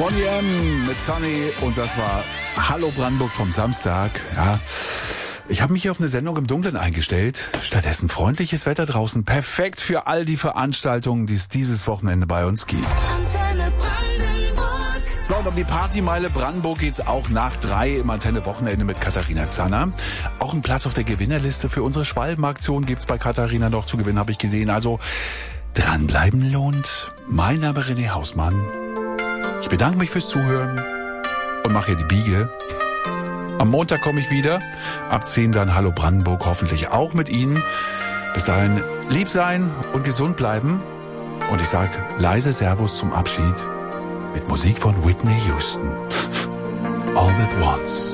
Bonnie M. mit Sunny und das war Hallo Brandenburg vom Samstag. Ja, ich habe mich hier auf eine Sendung im Dunkeln eingestellt. Stattdessen freundliches Wetter draußen. Perfekt für all die Veranstaltungen, die es dieses Wochenende bei uns gibt. So, und um die Partymeile Brandenburg geht's auch nach 3 im Antenne-Wochenende mit Katharina Zanner. Auch einen Platz auf der Gewinnerliste für unsere Schwalbenaktion gibt's bei Katharina noch zu gewinnen, habe ich gesehen. Also dranbleiben lohnt. Mein Name René Hausmann. Ich bedanke mich fürs Zuhören und mache hier die Biege. Am Montag komme ich wieder. Ab 10 dann Hallo Brandenburg, hoffentlich auch mit Ihnen. Bis dahin lieb sein und gesund bleiben. Und ich sage leise Servus zum Abschied mit Musik von Whitney Houston. All at Once.